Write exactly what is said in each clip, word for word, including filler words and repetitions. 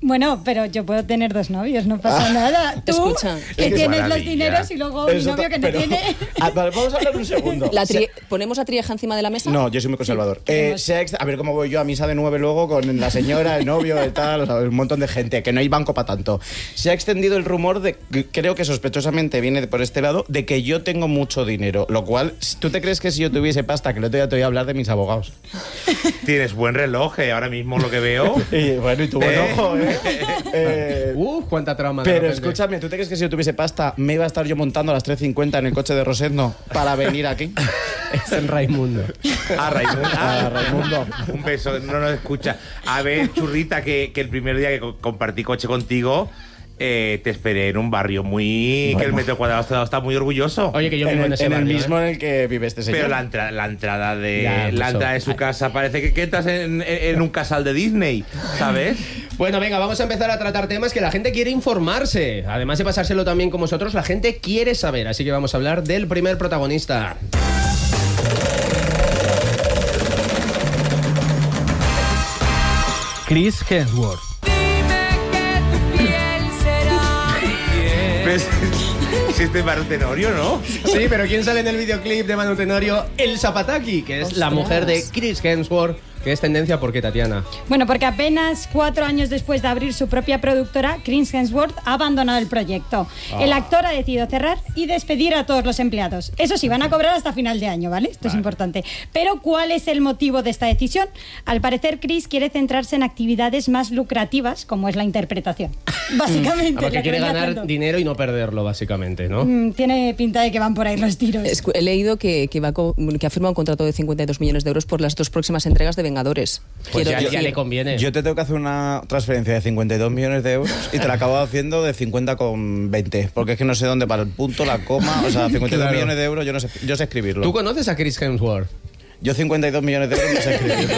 Bueno, pero yo puedo tener dos novios, no pasa ah, nada. Tú, escucha, que es tienes los dineros y luego mi novio que no pero, tiene... Ah, vale, vamos a hablar un segundo. La tri... ¿Ponemos a Trieja encima de la mesa? No, yo soy muy conservador. Sí, eh, se ha ex... A ver cómo voy yo a misa de nueve luego con la señora, el novio, el tal, o sea, un montón de gente, que no hay banco para tanto. Se ha extendido el rumor de, creo que sospechosamente viene por este lado, de que yo tengo mucho dinero, lo cual, ¿tú te crees que si yo tuviese pasta, que el otro día te voy a hablar de mis abogados? Tienes buen reloj, eh, ahora mismo lo que veo. Y bueno, y tu buen eh. ojo, ¿eh? eh uh, cuánta trama. Pero escúchame, ¿tú te crees que si yo tuviese pasta me iba a estar yo montando a las tres cincuenta en el coche de Rosendo para venir aquí? Es en Raimundo. Ah, Raimundo. Ah, Raimundo. Un beso, no nos escucha. A ver, churrita, que, que el primer día que compartí coche contigo... Eh, te esperé en un barrio muy... Bueno. Que el metro cuadrado está muy orgulloso. Oye, que yo vivo en, en ese en barrio, el mismo ¿eh? en el que vive este señor. Pero la, entra, la entrada de ya, la entrada de su casa parece que, que entras en, en, en un casal de Disney, ¿sabes? Bueno, venga, vamos a empezar a tratar temas que la gente quiere informarse. Además de pasárselo también con vosotros, la gente quiere saber. Así que vamos a hablar del primer protagonista. Chris Hemsworth. Pues, existe Manu Tenorio, ¿no? Sí, pero ¿quién sale en el videoclip de Manu Tenorio? Elsa Pataky, que es ¡ostras! La mujer de Chris Hemsworth. ¿Qué es tendencia? ¿Por qué, Tatiana? Bueno, porque apenas cuatro años después de abrir su propia productora, Chris Hemsworth ha abandonado el proyecto. Oh. El actor ha decidido cerrar y despedir a todos los empleados. Eso sí, van a cobrar hasta final de año, ¿vale? Esto vale. Es importante. Pero, ¿cuál es el motivo de esta decisión? Al parecer, Chris quiere centrarse en actividades más lucrativas, como es la interpretación. Básicamente. Porque quiere ganar haciendo. dinero y no perderlo, básicamente, ¿no? Mm, tiene pinta de que van por ahí los tiros. Es, he leído que, que, va co que ha firmado un contrato de cincuenta y dos millones de euros por las dos próximas entregas de Vengadores. Pues ya, ya le conviene. Yo te tengo que hacer una transferencia de cincuenta y dos millones de euros y te la acabo haciendo de cincuenta con veinte, porque es que no sé dónde para el punto, la coma, o sea, cincuenta y dos claro. millones de euros yo no sé, yo sé escribirlo. ¿Tú conoces a Chris Hemsworth? Yo cincuenta y dos millones de euros no sé escribirlo.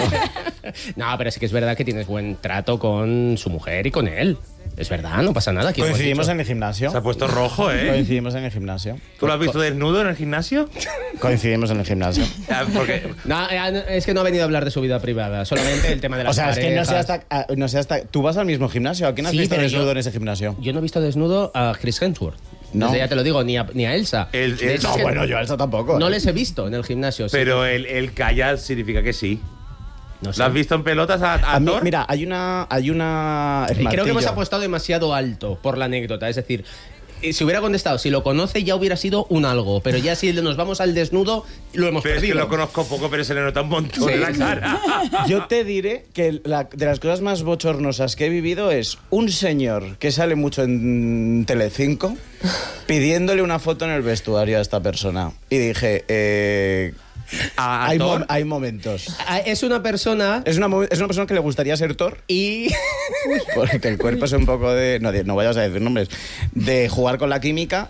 No, pero sí que es verdad que tienes buen trato con su mujer y con él. Es verdad, no pasa nada. Coincidimos en el gimnasio. Se ha puesto rojo, ¿eh? Coincidimos en el gimnasio. ¿Tú lo has visto desnudo en el gimnasio? Coincidimos en el gimnasio. Porque... No, es que no ha venido a hablar de su vida privada, solamente el tema de las O sea, parejas. es que no sé hasta... No sé hasta ¿tú vas al mismo gimnasio? ¿A quién has sí, visto desnudo yo, en ese gimnasio? Yo no he visto desnudo a Chris Hemsworth. No. Desde ya te lo digo, ni a, ni a Elsa. El, el, no, que bueno, yo a Elsa tampoco. No ¿eh? les he visto en el gimnasio. Pero sí. el, el calla significa que sí. No sé. ¿Lo has visto en pelotas a, a, a mí, Thor? Mira, hay una... Hay una Creo que hemos apostado demasiado alto por la anécdota. Es decir, si hubiera contestado, si lo conoce ya hubiera sido un algo. Pero ya si nos vamos al desnudo, lo hemos pero perdido. Es que lo conozco poco, pero se le nota un montón sí. en la cara. Yo te diré que la, de las cosas más bochornosas que he vivido es un señor que sale mucho en Telecinco pidiéndole una foto en el vestuario a esta persona. Y dije... Eh, ¿A, a hay, Thor? mo hay momentos. Es una persona... Es una, es una persona que le gustaría ser Thor. Y... Porque el cuerpo es un poco de... No, de, no vayas a decir nombres. De jugar con la química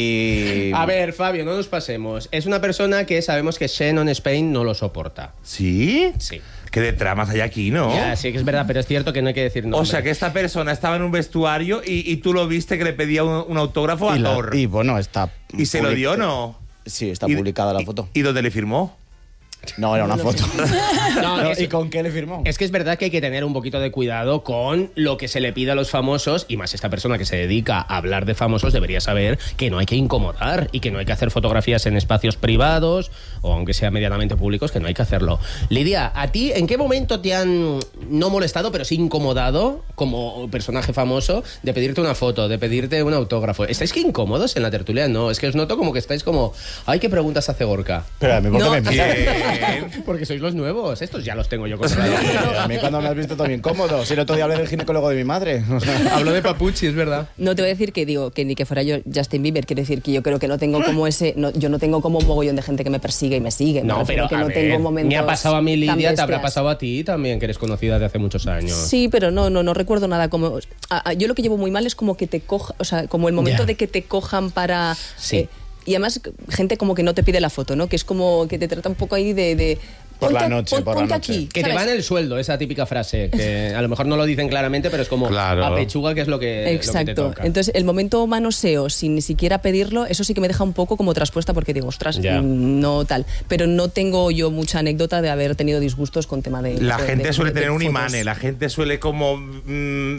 y... A ver, Fabio, no nos pasemos. Es una persona que sabemos que Shannon Spain no lo soporta. ¿Sí? Sí. Que de tramas hay aquí, ¿no? Ya, sí que es verdad, pero es cierto que no hay que decir nombres. O sea, que esta persona estaba en un vestuario y, y tú lo viste que le pedía un, un autógrafo a y la, Thor. Y bueno, está... ¿Y se lo dio o no? Sí, está publicada la foto. ¿Y dónde le firmó? No, era una no, foto. No, no, es, ¿y con qué le firmó? Es que es verdad que hay que tener un poquito de cuidado con lo que se le pide a los famosos, y más esta persona que se dedica a hablar de famosos debería saber que no hay que incomodar y que no hay que hacer fotografías en espacios privados o aunque sea medianamente públicos, que no hay que hacerlo. Lidia, ¿a ti en qué momento te han no molestado, pero sí incomodado como personaje famoso de pedirte una foto, de pedirte un autógrafo? ¿Estáis que incómodos en la tertulia? No, es que os noto como que estáis como... Ay, ¿qué preguntas hace Gorka? Pero a mí, ¿por qué no, me miras? Porque sois los nuevos. Estos ya los tengo yo controlados. A mí cuando me has visto también cómodo. Si el otro día hablé del ginecólogo de mi madre. O sea, hablo de Papuchi, es verdad. No te voy a decir que digo que ni que fuera yo Justin Bieber. Quiero decir que yo creo que no tengo como ese... No, yo no tengo como un mogollón de gente que me persigue y me sigue. No, me pero que a no ver, tengo momentos me ha pasado a mí, Lidia, te habrá bestias. pasado a ti también, que eres conocida de hace muchos años. Sí, pero no, no, no recuerdo nada como... A, a, yo lo que llevo muy mal es como que te coja... O sea, como el momento yeah. de que te cojan para... Sí. Eh, y además, gente como que no te pide la foto, ¿no? Que es como que te trata un poco ahí de... de por ponte, la noche, pon, por ponte la noche. aquí, Que ¿sabes? te va en el sueldo, esa típica frase, que a lo mejor no lo dicen claramente, pero es como claro. a pechuga, que es lo que, Exacto. lo que te toca. Entonces, el momento manoseo, sin ni siquiera pedirlo, eso sí que me deja un poco como traspuesta, porque digo, ostras, ya. no tal. Pero no tengo yo mucha anécdota de haber tenido disgustos con tema de... La de, gente de, suele de, tener de un fotos. imán, la gente suele como... Mmm,